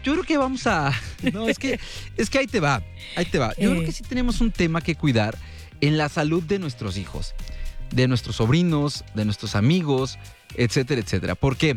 yo creo que vamos a... No, es que ahí te va. Yo creo que sí tenemos un tema que cuidar en la salud de nuestros hijos, de nuestros sobrinos, de nuestros amigos, etcétera, etcétera. Porque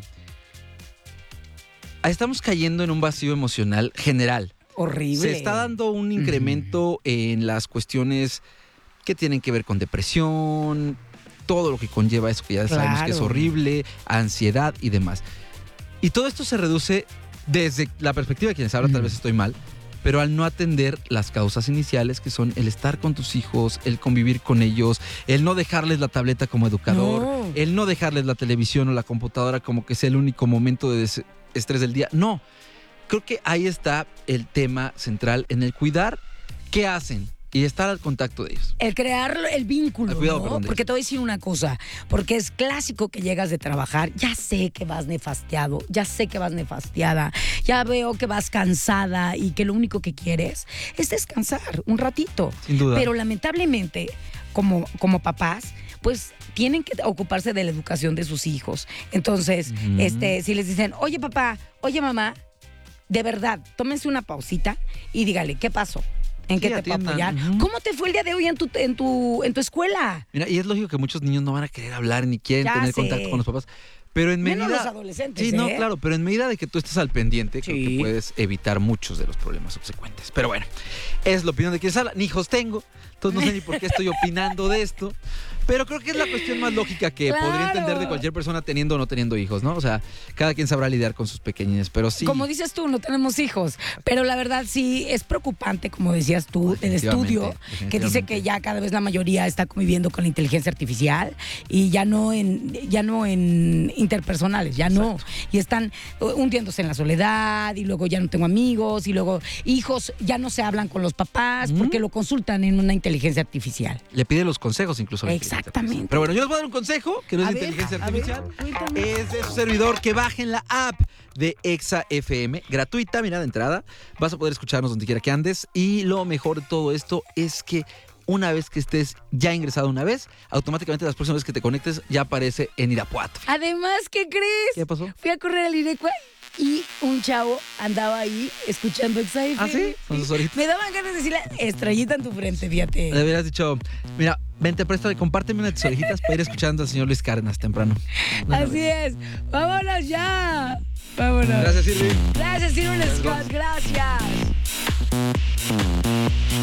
estamos cayendo en un vacío emocional general. Horrible. Se está dando un incremento en las cuestiones que tienen que ver con depresión, todo lo que conlleva eso que ya sabemos que es horrible, ansiedad y demás. Y todo esto se reduce desde la perspectiva de quienes hablan, tal vez estoy mal, pero al no atender las causas iniciales, que son el estar con tus hijos, el convivir con ellos, el no dejarles la tableta como educador, el no dejarles la televisión o la computadora como que sea el único momento de estrés del día. No, creo que ahí está el tema central en el cuidar qué hacen y estar al contacto de ellos. El crear el vínculo, cuidado, ¿no? perdón, Porque te voy a decir una cosa, porque es clásico que llegas de trabajar, ya sé que vas nefastiado, ya sé que vas nefastiada, ya veo que vas cansada y que lo único que quieres es descansar un ratito. Sin duda. Pero lamentablemente, como papás, pues tienen que ocuparse de la educación de sus hijos. Entonces, si les dicen, oye papá, oye mamá, de verdad, tómense una pausita y dígale, ¿qué pasó? ¿En qué te puedo apoyar? ¿Cómo te fue el día de hoy en tu escuela? Mira, y es lógico que muchos niños no van a querer hablar ni quieren tener contacto con los papás. Pero en medida... Menos los adolescentes, Sí, no, claro, pero en medida de que tú estés al pendiente, creo que puedes evitar muchos de los problemas subsecuentes. Pero bueno, es la opinión de quienes hablan. Ni hijos tengo, entonces no sé ni por qué estoy opinando de esto. Pero creo que es la cuestión más lógica que podría entender de cualquier persona teniendo o no teniendo hijos, ¿no? O sea, cada quien sabrá lidiar con sus pequeñines, pero sí. Como dices tú, no tenemos hijos, pero la verdad sí es preocupante, como decías tú, el estudio que dice que ya cada vez la mayoría está conviviendo con la inteligencia artificial y ya no en interpersonales, ya no. Y están hundiéndose en la soledad y luego ya no tengo amigos y luego hijos ya no se hablan con los papás porque lo consultan en una inteligencia artificial. Le pide los consejos incluso. Exactamente. Pero bueno, yo les voy a dar un consejo, que no es de inteligencia artificial. Es de su servidor, que bajen la app de Exa FM, gratuita, mira, de entrada. Vas a poder escucharnos donde quiera que andes. Y lo mejor de todo esto es que una vez que estés ya ingresado una vez, automáticamente las próximas veces que te conectes ya aparece en Irapuato. Además, ¿qué crees? ¿Qué pasó? Fui a correr al Irecua y un chavo andaba ahí escuchando Exa FM. ¿Ah, sí? Con sus orejitas. Me daban ganas de decirle, estrellita en tu frente, fíjate. Le hubieras dicho, mira, vente, préstale, compárteme una de tus orejitas para ir escuchando al señor Luis Cárdenas temprano. Así es. Vámonos ya. Vámonos. Gracias, Silvi. Gracias, Silvio Scott. Gracias.